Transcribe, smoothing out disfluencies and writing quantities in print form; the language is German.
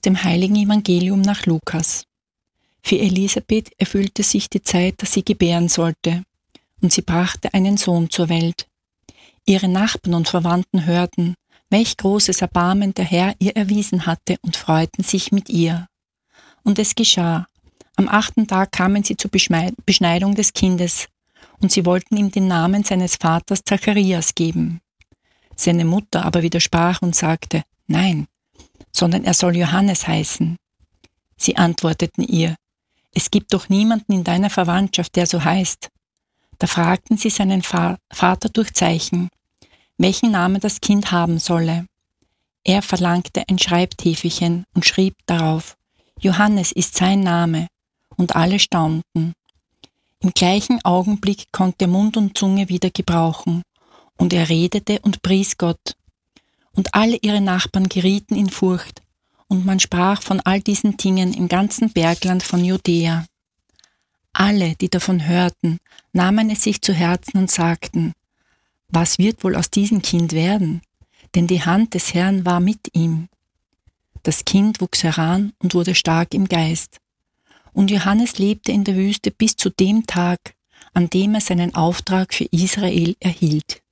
aus dem heiligen Evangelium nach Lukas. Für Elisabeth erfüllte sich die Zeit, dass sie gebären sollte, und sie brachte einen Sohn zur Welt. Ihre Nachbarn und Verwandten hörten, welch großes Erbarmen der Herr ihr erwiesen hatte, und freuten sich mit ihr. Und es geschah. Am 8. Tag kamen sie zur Beschneidung des Kindes, und sie wollten ihm den Namen seines Vaters Zacharias geben. Seine Mutter aber widersprach und sagte, nein, sondern er soll Johannes heißen. Sie antworteten ihr, es gibt doch niemanden in deiner Verwandtschaft, der so heißt. Da fragten sie seinen Vater durch Zeichen, welchen Namen das Kind haben solle. Er verlangte ein Schreibtäfelchen und schrieb darauf, Johannes ist sein Name, und alle staunten. Im gleichen Augenblick konnte Mund und Zunge wieder gebrauchen, und er redete und pries Gott. Und alle ihre Nachbarn gerieten in Furcht, und man sprach von all diesen Dingen im ganzen Bergland von Judäa. Alle, die davon hörten, nahmen es sich zu Herzen und sagten, was wird wohl aus diesem Kind werden? Denn die Hand des Herrn war mit ihm. Das Kind wuchs heran und wurde stark im Geist. Und Johannes lebte in der Wüste bis zu dem Tag, an dem er seinen Auftrag für Israel erhielt.